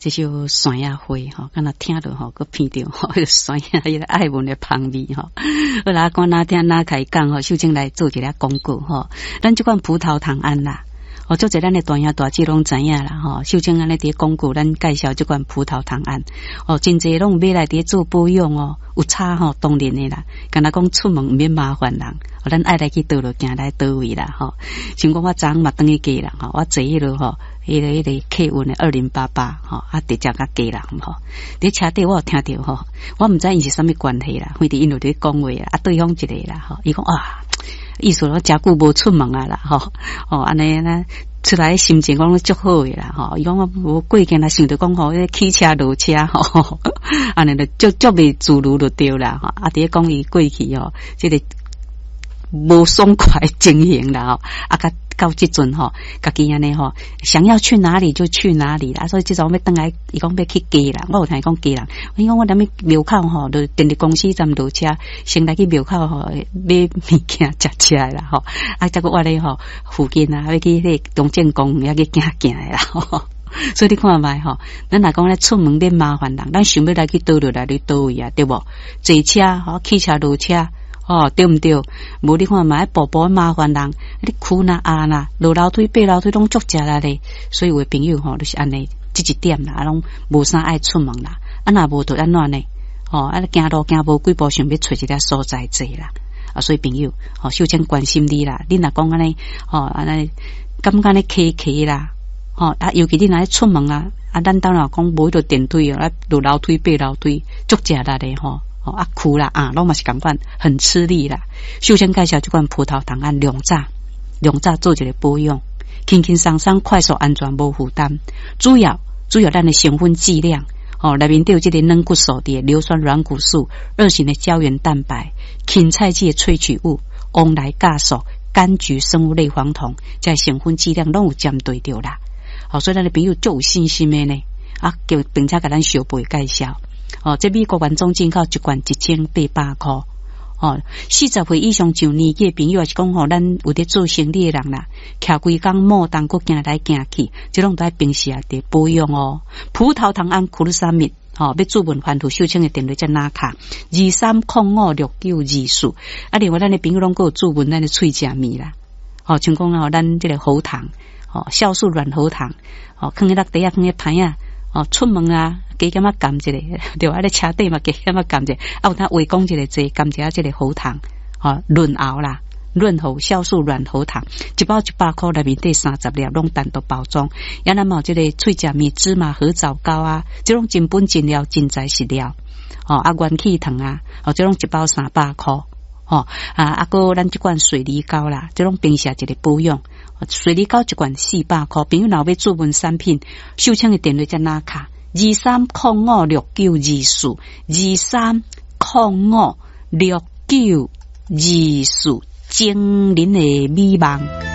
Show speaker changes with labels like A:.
A: 这首山野花吼，敢若听到吼，佮闻到吼，迄个山野迄个爱文的香味吼。好啦，我哪听哪开讲吼，秀清来做一个广告吼。咱即款葡萄糖胺啦，哦，做者咱的大兄大姐拢知影啦吼。秀清安尼伫广告，咱介绍即款葡萄糖胺，哦，真侪拢买来伫做保养哦，有差吼，当然的啦。敢若讲出门毋免麻烦人。咱爱来去倒落行来倒位啦吼，像讲我昨嘛等去加人吼，我坐迄落吼，迄个客运的2088吼，直接甲加人吼。伫车底我有听到吼，我毋知因是啥物关系啦，反正因有伫讲话啦，对方一个啦吼，伊讲啊，意思我诚久无出门啊啦吼，哦安尼呢出来心情讲足好诶啦吼，伊讲我无过见啦，想着讲吼，汽车落车吼，安尼就足袂自如就对啦吼，伫讲伊过去吼，即个。无爽快经营啦吼，到即阵吼，家己安尼吼，想要去哪里就去哪里啦。所以即阵要倒来，伊讲要去加啦，我有听伊讲加啦。伊讲我踮咧庙口吼，就电力公司站落车，先来去庙口吼买物件食起来啦吼。再个我咧吼附近啊，要去迄个中正公园去行诶啦吼。所以你看觅吼，咱若讲咧出门免麻烦人，咱想要来去倒落来去倒位啊，对无？坐车吼，汽车落车。哦，对毋对？无你看嘛，步步麻烦人，你哭呐啊呐，落楼梯、爬楼梯拢足食啦咧。所以有的朋友吼，就是安尼，即一点啦，拢无啥爱出门啦。若无就安怎呢？哦，行路行无几步，想要找一个所在坐啦。所以朋友，秀清关心你啦。你若讲安尼，安尼感觉咧客啦，尤其你若出门啊，咱当然讲无迄个电梯哦，落楼梯、爬楼梯足食啦咧吼。苦啦拢嘛是共款，很吃力啦。首先介绍这款葡萄糖胺两炸做一个保养，轻轻松松、快速、安全、无负担。主要咱的成分剂量，内面都有这个软骨素的硫酸软骨素、2型的胶原蛋白、芹菜剂的萃取物、翁来酵素、柑橘生物类黄酮，这成分剂量拢有针对到啦。所以咱的朋友就有信心的呢，并且给咱小辈介绍。这美国原装进口一罐1800块。40岁以上上年纪的朋友，也是讲咱有在做生意的人啦，徛规工莫当佫行来行去，这拢都要平时得保养哦。葡萄糖胺库鲁沙米，要注文环图秀清的电话在哪卡23056924。另外咱的朋友拢佫有注文咱的喙食面啦，像讲咱这个喉糖，酵素软喉糖，放喺落地啊，放喺盘啊。出门啊，加减啊甘一个，对吧？车底嘛，加减啊甘一个，有他话讲一个这甘一下这个喉糖，润喉啦，润喉酵素软喉糖，一包100块，内面得30粒，拢单独包装。也那么这个脆食面、芝麻合枣糕啊，这种真本真料、真材实料。元气糖啊，这种一包300块。个咱这罐水梨膏啦，这种平时一个保养。水梨膏一罐400块，朋友若要注文产品，秀清的电话在哪卡23056924 23056924，精灵的美梦。